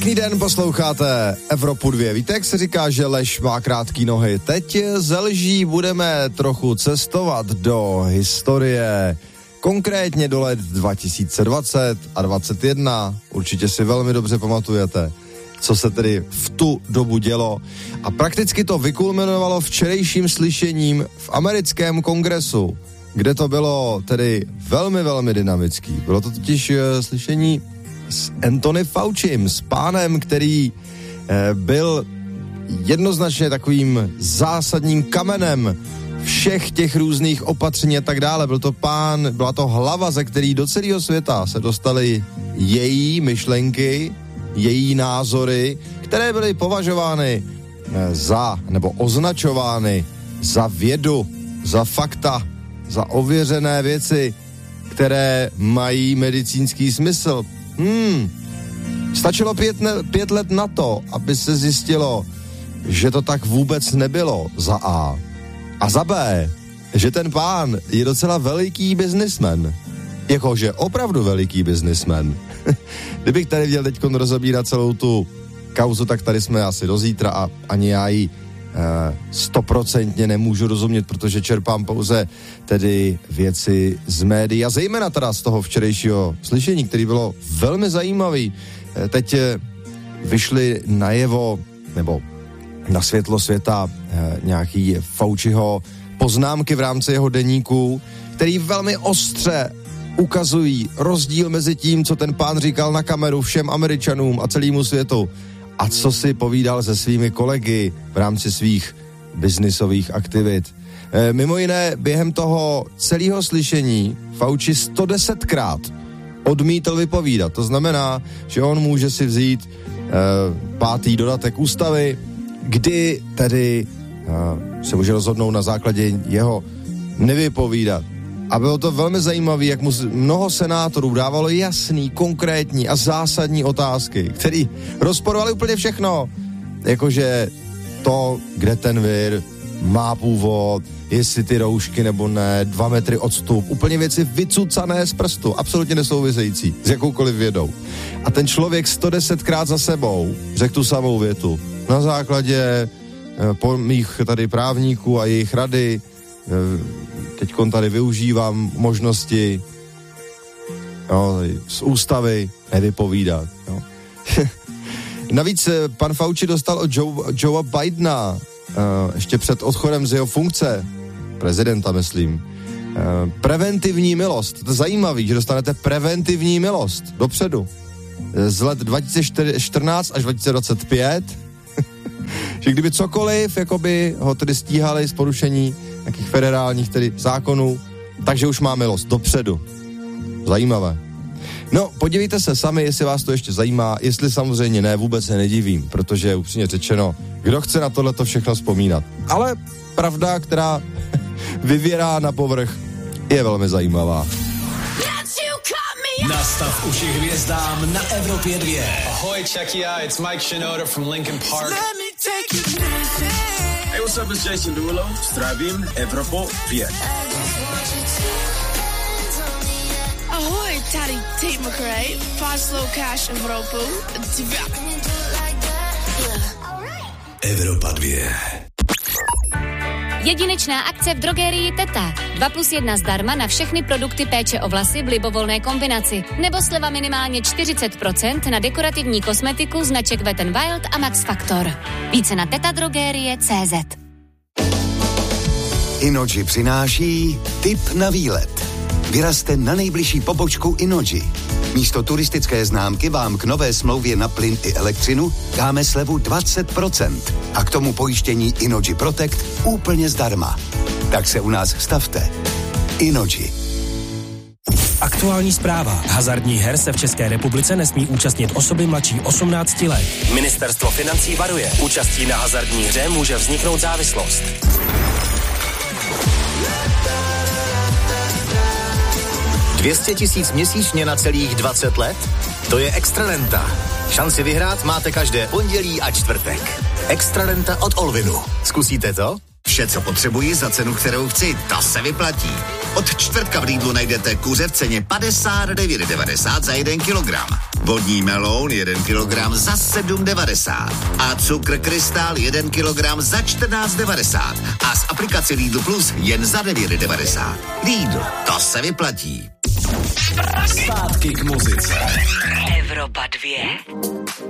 Pěkný den, posloucháte Evropu 2. Víte, jak se říká, že lež má krátký nohy? Teď ze lží budeme trochu cestovat do historie, konkrétně do let 2020 a 2021. Určitě si velmi dobře pamatujete, co se tedy v tu dobu dělo. A prakticky to vykulminovalo včerejším slyšením v americkém kongresu, kde to bylo tedy velmi, velmi dynamický. Bylo to totiž slyšení s Anthony Faucim, s pánem, který byl jednoznačně takovým zásadním kamenem všech těch různých opatření a tak dále. Byla to hlava, ze který do celého světa se dostaly její myšlenky, její názory, které byly považovány nebo označovány za vědu, za fakta, za ověřené věci, které mají medicínský smysl. Stačilo 5 let na to, aby se zjistilo, že to tak vůbec nebylo, za A. A za B, že ten pán je docela veliký biznismen. Jakože opravdu veliký biznismen. Kdybych tady měl teď rozebírat celou tu kauzu, tak tady jsme asi do zítra a ani já ji 100% nemůžu rozumět, protože čerpám pouze tedy věci z médií a zejména teda z toho včerejšího slyšení, který bylo velmi zajímavý. Teď vyšly najevo, nebo na světlo světa nějaký Fauciho poznámky v rámci jeho deníku, který velmi ostře ukazují rozdíl mezi tím, co ten pán říkal na kameru všem Američanům a celému světu a co si povídal se svými kolegy v rámci svých biznisových aktivit. Mimo jiné, během toho celého slyšení Fauci 110krát odmítl vypovídat. To znamená, že on může si vzít 5. dodatek ústavy, kdy tedy se může rozhodnout na základě jeho nevypovídat. A bylo to velmi zajímavé, jak mu mnoho senátorů dávalo jasný, konkrétní a zásadní otázky, které rozporovaly úplně všechno. Jakože to, kde ten vir má původ, jestli ty roušky nebo ne, 2 metry odstup, úplně věci vycucané z prstu, absolutně nesouvisející s jakoukoliv vědou. A ten člověk 110krát za sebou řekl tu samou větu. Na základě mých tady právníků a jejich rady teďkon tady využívám možnosti z ústavy nevypovídat. Navíc pan Fauci dostal od Joea Bidena ještě před odchodem z jeho funkce, prezidenta myslím, preventivní milost. To je zajímavý, že dostanete preventivní milost dopředu. Z let 2014 až 2025, že kdyby cokoliv, jakoby ho tedy stíhali z porušení nějakých federálních tedy zákonů, takže už má milost dopředu. Zajímavé. No, podívejte se sami, jestli vás to ještě zajímá, jestli samozřejmě ne, vůbec se nedivím, protože upřímně řečeno, kdo chce na tohleto všechno vzpomínat. Ale pravda, která vyvěrá na povrch, je velmi zajímavá. Nastav uši hvězdám na Evropě 2. Ahoy, check ya, it's Mike Shinoda from Linkin Park. Hey, what's up, it's Jason Derulo. Zdravím, Evropo 2. Ahoj, tady Tate McRae, Foslow Cash Evropu 2. Evropa 2. Jedinečná akce v drogerii Teta. 2+1 zdarma na všechny produkty péče o vlasy v libovolné kombinaci. Nebo sleva minimálně 40% na dekorativní kosmetiku značek Wet n Wild a Max Factor. Více na tetadrogerie.cz. Inoji přináší tip na výlet. Vyrazte na nejbližší pobočku Inoji. Místo turistické známky vám k nové smlouvě na plyn i elektřinu dáme slevu 20% a k tomu pojištění Inoji Protect úplně zdarma. Tak se u nás stavte. Inoji. Aktuální zpráva. Hazardních her se v České republice nesmí účastnit osoby mladší 18 let. Ministerstvo financí varuje. Účastí na hazardní hře může vzniknout závislost. $200 000 měsíčně na celých 20 let? To je Extrarenta. Šanci vyhrát máte každé pondělí a čtvrtek. Extrarenta od Olvinu. Zkusíte to? Vše, co potřebuji za cenu, kterou chci, to se vyplatí. Od čtvrtka v Lidlu najdete kuře v ceně 59,90 za 1 kilogram. Vodní meloun 1 kilogram za 7,90. A cukr krystál 1 kilogram za 14,90. A z aplikace Lidl Plus jen za 9,90. Lidl, to se vyplatí. Zpátky k muzice. Evropa 2.